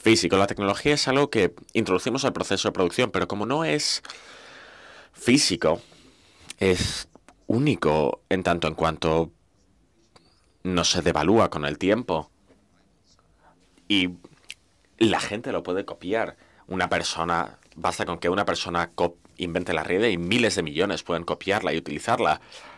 físico. La tecnología es algo que introducimos al proceso de producción, pero como no es físico, es único en tanto en cuanto no se devalúa con el tiempo y la gente lo puede copiar. Una persona, basta con que una persona invente la red y miles de millones pueden copiarla y utilizarla.